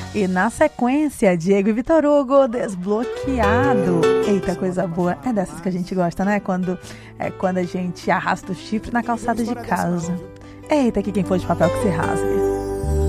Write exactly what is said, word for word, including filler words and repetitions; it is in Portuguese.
E na sequência, Diego e Vitor Hugo, Desbloqueado. Eita, coisa boa. É dessas que a gente gosta, né? Quando, é quando a gente arrasta o chifre na calçada de casa. Eita, aqui quem for de papel que se rasgue.